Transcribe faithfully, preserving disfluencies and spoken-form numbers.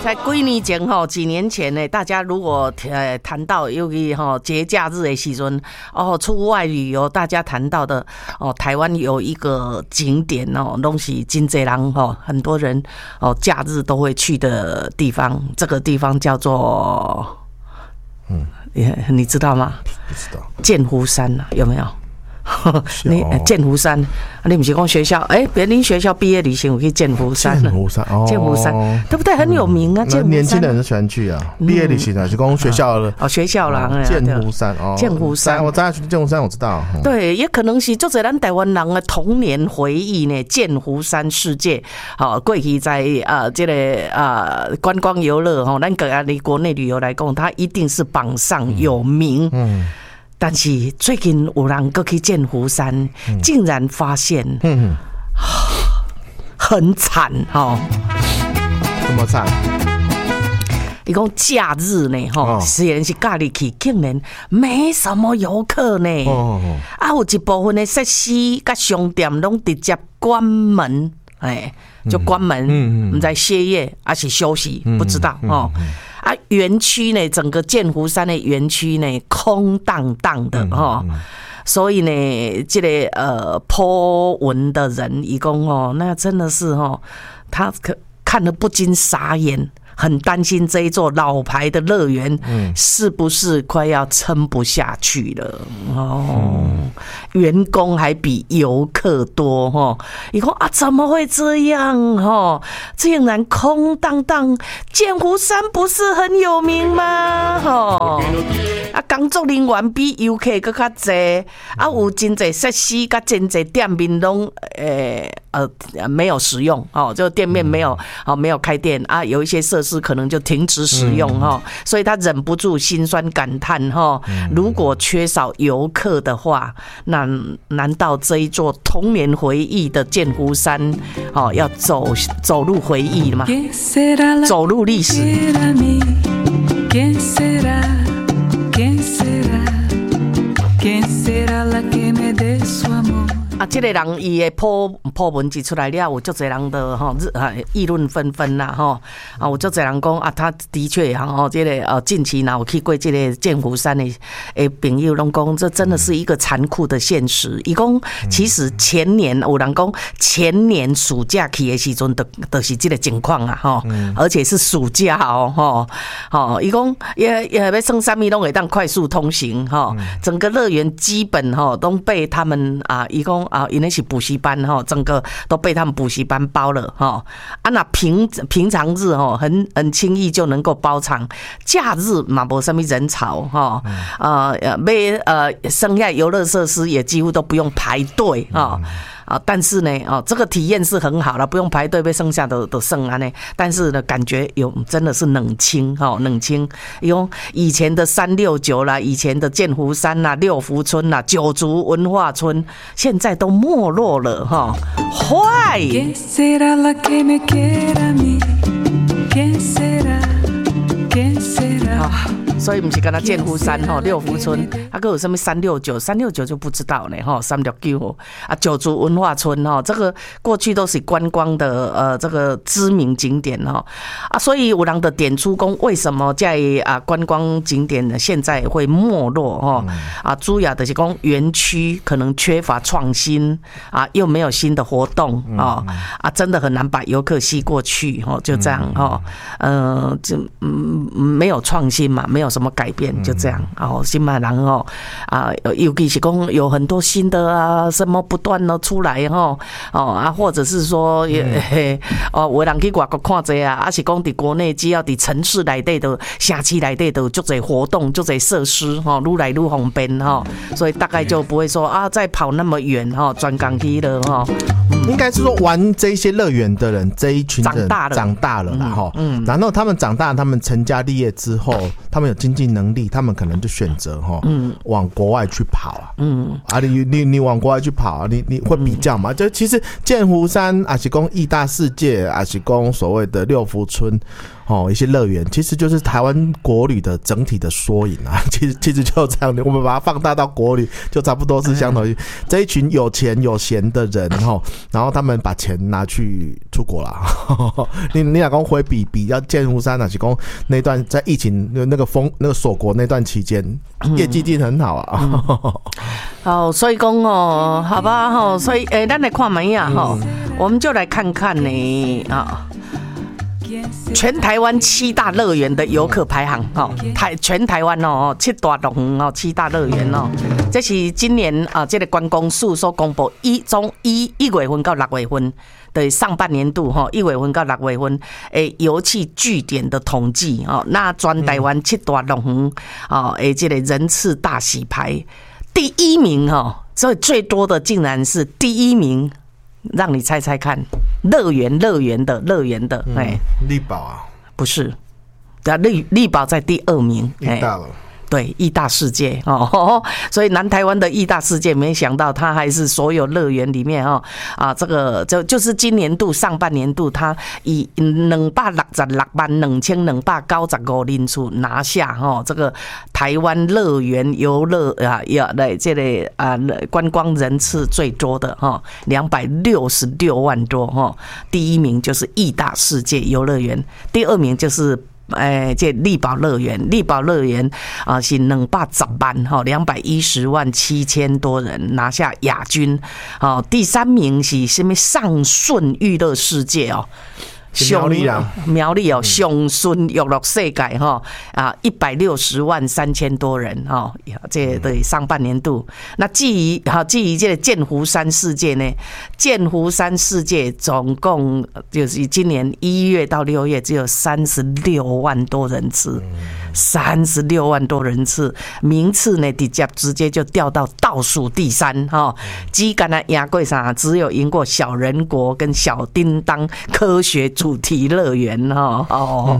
在几年前吼，几年前呢，大家如果呃谈到尤其吼节假日的时阵，哦，出外旅游，大家谈到的哦，台湾有一个景点哦，东西真多人吼，很多人哦，假日都会去的地方，这个地方叫做，嗯，你知道吗？ 不知道。 剑湖山啊，有没有？你剑湖山，你不是讲学校？哎、欸，别人学校毕业旅行，我去剑湖山。 剑湖山，哦，剑湖山，对不对？很有名啊，剑湖山。 年轻人喜欢去啊，毕业旅行啊，是讲学校的。 哦，学校啦， 剑湖山哦， 剑湖山， 我知道剑湖山，我知道。 对，也可能是就在咱台湾人的童年回忆呢。剑湖山世界，好，过去在啊，这个啊观光游乐哈，咱个离国内旅游来讲，它一定是榜上有名。嗯。但是最近有人过去剑湖山，嗯、竟然发现，嗯、很惨哈。 怎么惨？ 你讲假日呢？哈，虽然是假日去，竟然没什么游客呢。哦哦啊，有一部分的设施甲商店拢直接关门，哎，就关门，嗯嗯，在歇业还是休息，不知道哦。嗯嗯嗯啊，园区呢，整个剑湖山的园区呢，空荡荡的哈、嗯嗯，所以呢，这个呃po文的人，一共哦，那真的是哦，他可看得不禁傻眼。很担心这一座老牌的乐园是不是快要撑不下去了哦？员工还比游客多哈！你说啊，怎么会这样哈？竟然空荡荡，剑湖山不是很有名吗？哈啊，工作人员比游客更加多，啊，有真侪设施甲真侪店面拢诶呃没有使用哦，就店面没有哦没有开店啊，有一些设施可能就停止使用哈、嗯，所以他忍不住心酸感叹哈、嗯，如果缺少游客的话，那难道这一座童年回忆的剑湖山哦要走走入回忆了吗？走入历史。啊，这个人伊的破破文字出来了，有足侪人的哈议论纷纷啦哈啊，有足侪人讲啊，他的确哈哦，这个呃近期呢，我去过这个剑湖山的诶朋友拢讲，这真的是一个残酷的现实。伊讲其实前年有人讲前年暑假去的时阵，都都是这个情况啊哈，而且是暑假哦哈哦，伊讲也也要算啥物拢会当快速通行哈，整个乐园基本哈都被他们啊，伊讲。啊，因为是补习班哈，整个都被他们补习班包了哈。啊，那平平常日哈，很很轻易就能够包场，假日嘛没什么人潮哈。呃，买呃，剩下游乐设施也几乎都不用排队哈。啊，但是呢，哦，这个体验是很好了，不用排队，被剩下的都剩啊呢。但是呢，感觉有真的是冷清哈，冷清。有以前的三六九啦，以前的剑湖山啦、六福村啦、九族文化村，现在都没落了哈。坏。所以不是跟他剑湖山哈、六福村，还有什么三六九、三六九就不知道呢哈，三六九啊，九族文化村哈，这个过去都是观光的呃这个知名景点哈啊，所以有人的点出讲为什么在啊观光景点呢现在会没落哈啊，主要的是讲园区可能缺乏创新啊，又没有新的活动啊啊，真的很难把游客吸过去哈，就这样哈，呃就嗯没有创新嘛，没有什么改变，就这样哦。新马人哦啊，尤其是讲有很多新的啊，什么不断的出来哈哦啊，或者是说也哦，有人去外国看者啊，啊是讲伫国内只要伫城市内底的城市内底都有足侪活动、足侪设施哈，愈来愈方便哈，所以大概就不会说啊再跑那么远哈，转港去了哈。 应该是说玩这些乐园的人，这一群人长大了，长大了啦哈。嗯，然后他们长大，他们成家立业之后，他们有经济能力，他们可能就选择哈，嗯，往国外去跑啊。嗯，啊，你你你往国外去跑，你你会比较嘛？就其实剑湖山啊，是讲义大世界啊，是讲所谓的六福村。哦，一些乐园其实就是台湾国旅的整体的缩影啊，其实其实就这样的，我们把它放大到国旅，就差不多是相同于这一群有钱有闲的人哈， 然后他们把钱拿去出国啦。你你老公回比比较剑湖山啊，是讲那段在疫情那个封那个锁国那段期间，业绩一定很好啊。 嗯、好，所以讲哦，好吧哈，所以诶，咱来看门呀哈，我们就来看看呢啊。全台湾七大乐园的游客排行哦，台全台湾哦，七大乐园哦，七大乐园哦，这是今年啊，这个观光署所公布一从一一月份到六月份的上半年度哈，一月份到六月份诶游憩据点的统计哦，那全台湾七大乐园哦，诶，这个人次大洗牌，第一名哈，所以最多的竟然是第一名。让你猜猜看，乐园乐园的乐园的，哎、 嗯，力宝啊， 不是，力力宝在第二名， 义大了。 对，义大世界哦，所以南台湾的义大世界，没想到它还是所有乐园里面哦啊，这个就就是今年度上半年度，它以两百六十六万两千两百九十五人次拿下哈这个台湾乐园游乐啊要来这个啊观光人次最多的哈两百六十六万多哈，第一名就是义大世界游乐园，第二名就是。诶，这力宝乐园，力宝乐园啊是两百十万哈，两百一十万七千多人拿下亚军。哦，第三名是什么？上顺娱乐世界哦。 苗栗啊， 苗栗哦，上顺娱乐世界哈啊，一百六十万三千多人哈，这对上半年度。那至于哈，至于这个剑湖山世界呢，剑湖山世界总共就是今年一月到六月只有三十六万多人次，三十六万多人次，名次呢直接直接就掉到倒数第三哈，只敢那赢过啥？只有赢过小人国跟小叮当科学主题乐园哈哦，